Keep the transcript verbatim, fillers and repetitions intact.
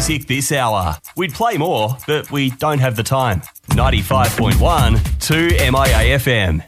music this hour. We'd play more, but we don't have the time. ninety-five point one, two M I A F M.